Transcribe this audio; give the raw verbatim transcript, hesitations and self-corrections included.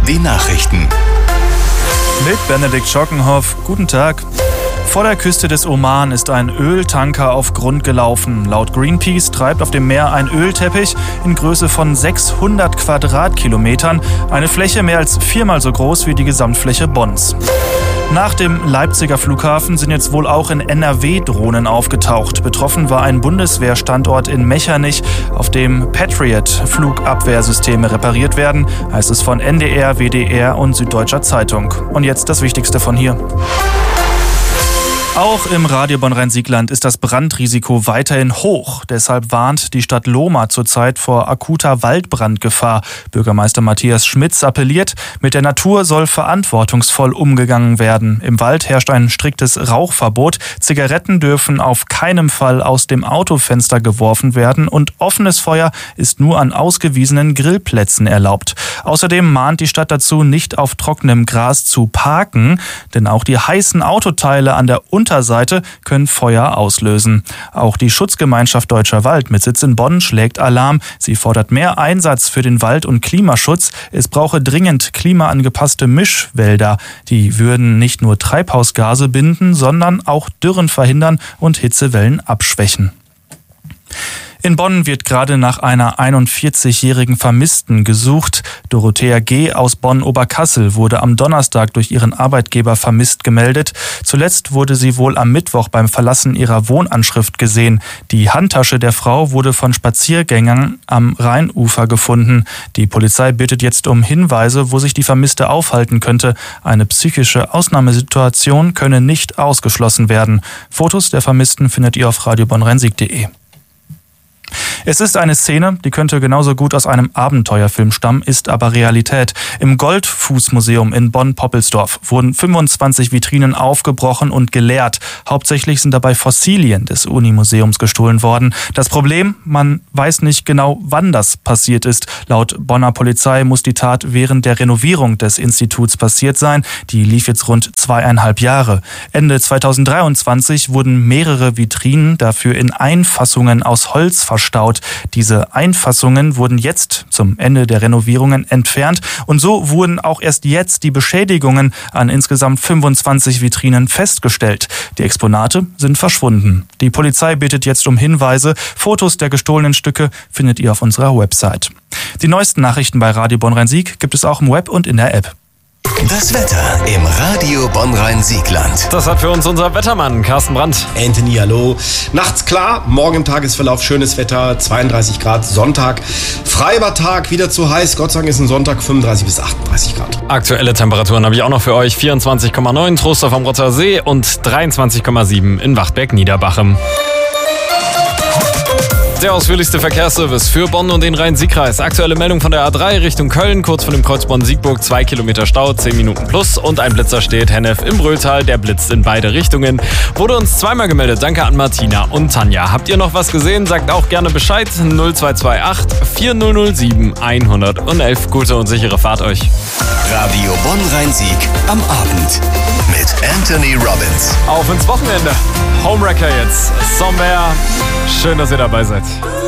die Nachrichten. Mit Benedikt Schockenhoff. Guten Tag. Vor der Küste des Oman ist ein Öltanker auf Grund gelaufen. Laut Greenpeace treibt auf dem Meer ein Ölteppich in Größe von sechshundert Quadratkilometern, eine Fläche mehr als viermal so groß wie die Gesamtfläche Bonns. Nach dem Leipziger Flughafen sind jetzt wohl auch in N R W Drohnen aufgetaucht. Betroffen war ein Bundeswehrstandort in Mechernich, auf dem Patriot-Flugabwehrsysteme repariert werden, heißt es von N D R, W D R und Süddeutscher Zeitung. Und jetzt das Wichtigste von hier. Auch im Radio Bonn-Rhein-Siegland ist das Brandrisiko weiterhin hoch. Deshalb warnt die Stadt Lohmar zurzeit vor akuter Waldbrandgefahr. Bürgermeister Matthias Schmitz appelliert, mit der Natur soll verantwortungsvoll umgegangen werden. Im Wald herrscht ein striktes Rauchverbot. Zigaretten dürfen auf keinen Fall aus dem Autofenster geworfen werden und offenes Feuer ist nur an ausgewiesenen Grillplätzen erlaubt. Außerdem mahnt die Stadt dazu, nicht auf trockenem Gras zu parken, denn auch die heißen Autoteile an der Unterseite können Feuer auslösen. Auch die Schutzgemeinschaft Deutscher Wald mit Sitz in Bonn schlägt Alarm. Sie fordert mehr Einsatz für den Wald- und Klimaschutz. Es brauche dringend klimaangepasste Mischwälder. Die würden nicht nur Treibhausgase binden, sondern auch Dürren verhindern und Hitzewellen abschwächen. In Bonn wird gerade nach einer einundvierzigjährigen Vermissten gesucht. Dorothea G. aus Bonn-Oberkassel wurde am Donnerstag durch ihren Arbeitgeber vermisst gemeldet. Zuletzt wurde sie wohl am Mittwoch beim Verlassen ihrer Wohnanschrift gesehen. Die Handtasche der Frau wurde von Spaziergängern am Rheinufer gefunden. Die Polizei bittet jetzt um Hinweise, wo sich die Vermisste aufhalten könnte. Eine psychische Ausnahmesituation könne nicht ausgeschlossen werden. Fotos der Vermissten findet ihr auf radio bonn rhein-sieg punkt de. Es ist eine Szene, die könnte genauso gut aus einem Abenteuerfilm stammen, ist aber Realität. Im Goldfußmuseum in Bonn-Poppelsdorf wurden fünfundzwanzig Vitrinen aufgebrochen und geleert. Hauptsächlich sind dabei Fossilien des Unimuseums gestohlen worden. Das Problem, man weiß nicht genau, wann das passiert ist. Laut Bonner Polizei muss die Tat während der Renovierung des Instituts passiert sein. Die lief jetzt rund zweieinhalb Jahre. Ende zweitausenddreiundzwanzig wurden mehrere Vitrinen dafür in Einfassungen aus Holz verstaut. Diese Einfassungen wurden jetzt zum Ende der Renovierungen entfernt und so wurden auch erst jetzt die Beschädigungen an insgesamt fünfundzwanzig Vitrinen festgestellt. Die Exponate sind verschwunden. Die Polizei bittet jetzt um Hinweise. Fotos der gestohlenen Stücke findet ihr auf unserer Website. Die neuesten Nachrichten bei Radio Bonn-Rhein-Sieg gibt es auch im Web und in der App. Das Wetter im Radio Bonn-Rhein-Siegland. Das hat für uns unser Wettermann Carsten Brandt. Anthony, hallo. Nachts klar, morgen im Tagesverlauf schönes Wetter, zweiunddreißig Grad, Sonntag. Freiber Tag, wieder zu heiß, Gott sei Dank ist ein Sonntag, fünfunddreißig bis achtunddreißig Grad. Aktuelle Temperaturen habe ich auch noch für euch. vierundzwanzig Komma neun Trostorf am Rotter See und dreiundzwanzig Komma sieben in Wachtberg-Niederbachem. Der ausführlichste Verkehrsservice für Bonn und den Rhein-Sieg-Kreis. Aktuelle Meldung von der A drei Richtung Köln, kurz vor dem Kreuz Bonn-Siegburg, zwei Kilometer Stau, zehn Minuten plus und ein Blitzer steht, Hennef im Brölltal, der blitzt in beide Richtungen. Wurde uns zweimal gemeldet, danke an Martina und Tanja. Habt ihr noch was gesehen? Sagt auch gerne Bescheid, null zwei zwei acht, vier null null sieben, eins null eins. Gute und sichere Fahrt euch. Radio Bonn-Rhein-Sieg am Abend mit Anthony Robbins. Auf ins Wochenende. Homewrecker jetzt. Somewhere. Schön, dass ihr dabei seid.